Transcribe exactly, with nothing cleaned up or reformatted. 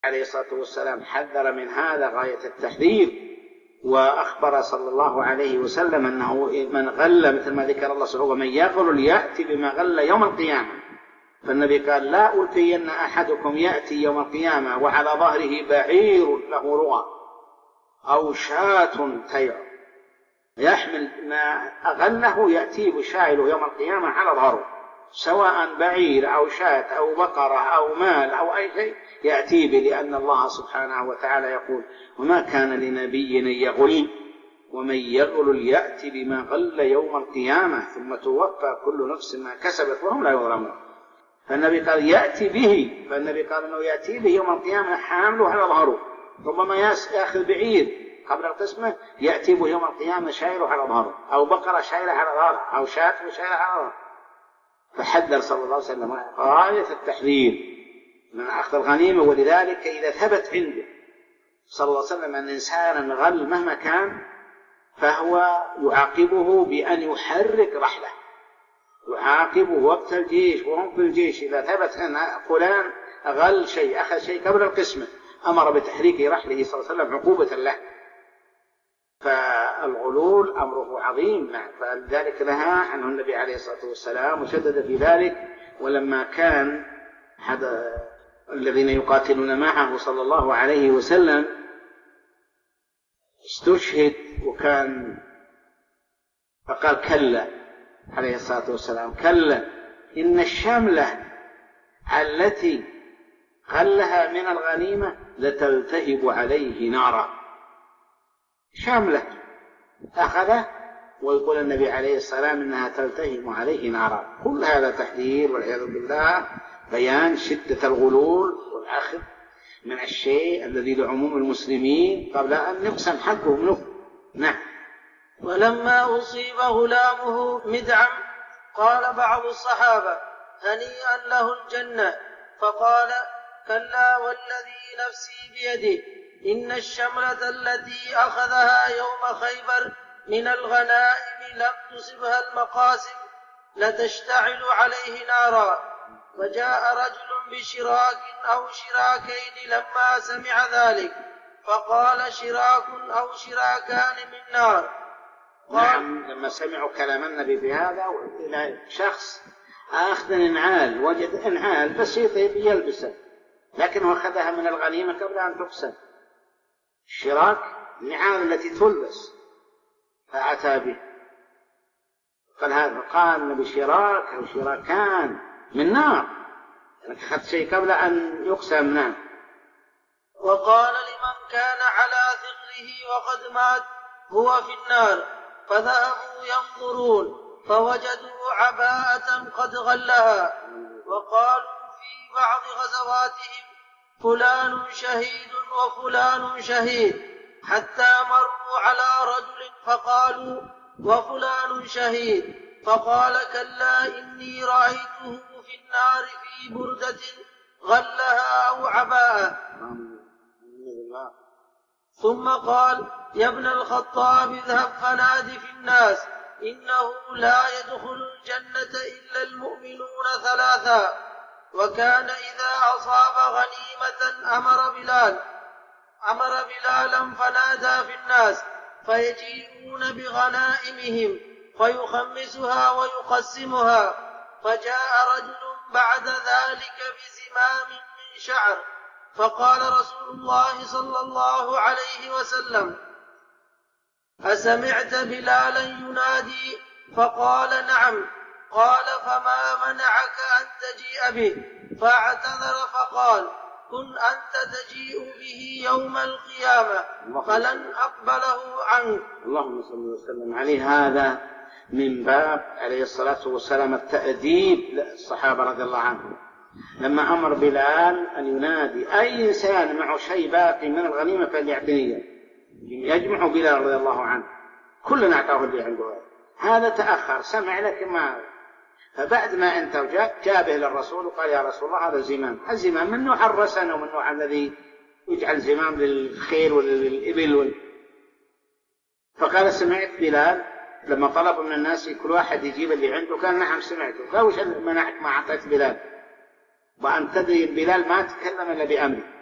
عليه الصلاة والسلام حذر من هذا غاية التحذير، وأخبر صلى الله عليه وسلم أنه من غل مثل ما ذكر الله سبحانه ومن يغل يأتي بما غل يوم القيامة. فالنبي قال لا ألفين أحدكم يأتي يوم القيامة وعلى ظهره بعير له رغى أو شاة تيع يحمل ما أغله يأتيه بشاعله يوم القيامة على ظهره، سواء بعير أو شاة أو بقرة أو مال أو أي شيء يأتي به، لأن الله سبحانه وتعالى يقول وما كان لنبي أن يغل ومن يغل يأتي بما غل يوم القيامة ثم توفى كل نفس ما كسبت وهم لا يظلمون. فالنبي قال يأتي به، فالنبي قال أنه يأتي به يوم القيامة حامله على ظهره، ربما يأخذ بعير قبل القسمة يأتي به يوم القيامة شايله على ظهره، أو بقرة شايله على ظهره، أو شاة شايله على ظهره. فحذر صلى الله عليه وسلم غاية التحذير من أخذ الغنيمة. ولذلك إذا ثبت عنده صلى الله عليه وسلم أن إنسانا غل مهما كان فهو يعاقبه بأن يحرك رحله، يعاقبه وقت الجيش وهم في الجيش. إذا ثبت أن فلان غل شيء أخذ شيء قبل القسمة أمر بتحريك رحله صلى الله عليه وسلم عقوبة له. فالغلول أمره عظيم، فلذلك نهى عنه النبي عليه الصلاة والسلام وشدد في ذلك. ولما كان الذين يقاتلون معه صلى الله عليه وسلم استشهد وكان فقال كلا عليه الصلاة والسلام كلا إن الشملة التي غلها من الغنيمة لتلتهب عليه نارا. شاملة أخذه ويقول النبي عليه السلام إنها تلتهب عليه نارا. كل هذا تحذير والعياذ بالله، بيان شدة الغلول والأخذ من الشيء الذي لعموم المسلمين قبل أن يقسم حقه منه. نعم. ولما أصيب غلامه مدعم قال بعض الصحابة هنيئا له الجنة، فقال كلا والذي نفسي بيده إن الشملة التي أخذها يوم خيبر من الغنائم لم تصبها المقاسم لتشتعل عليه نارا. فجاء رجل بشراك أو شراكين لما سمع ذلك فقال شراك أو شراكان من نار. نعم، لما سمعوا كلام النبي بهذا شخص أخذ انعال، وجد انعال بسيطة يلبسه لكنه أخذها من الغنيمة قبل أن تقسم. الشراك النعال التي تلبس، فأتى به قال هذا قال النبي شراك أو شراكان من نار، يعني أخذت شيء قبل أن يقسم. نعم. وقال لمن كان على ثقله وقد مات هو في النار، فذهبوا ينظرون فوجدوا عباءة قد غلها، وقالوا في بعض غزواتهم فلان شهيد وفلان شهيد، حتى مروا على رجل فقالوا وفلان شهيد، فقال كلا إني رأيته في النار في بردة غلها أو عباءة. ثم قال يا ابن الخطاب اذهب فنادي في الناس إنه لا يدخل الجنة إلا المؤمنون ثلاثا. وكان إذا أصاب غنيمة أمر بلال أمر بلالا فنادى في الناس فيجيئون بغنائمهم فيخمسها ويقسمها. فجاء رجل بعد ذلك بزمام من شعر فقال رسول الله صلى الله عليه وسلم أسمعت بلالا ينادي؟ فقال نعم. قال فما منعك أن تجيء به؟ فاعتذر فقال كن أنت تجيء به يوم القيامة فلن أقبله عنك. اللهم صل وسلم عليه. هذا من باب عليه الصلاة والسلام التأديب للصحابة رضي الله عنهم لما أمر بلال أن ينادي أي إنسان معه شيء باقي من الغنيمة فليعطني. يجمع بلال رضي الله عنه كلنا أعطاه اللي عنده. هذا تأخر سمع لك ما، فبعد ما انت جاء جابه للرسول وقال يا رسول الله هذا الزمام. الزمام من نوع الرسن ومن نوع الذي يجعل زمام للخيل وللإبل وال... فقال سمعت بلال لما طلب من الناس كل واحد يجيب اللي عنده قال نعم سمعته. قال وش منعك ما أعطيت بلال؟ وأن تدري بلال ما تكلم إلا بأمري.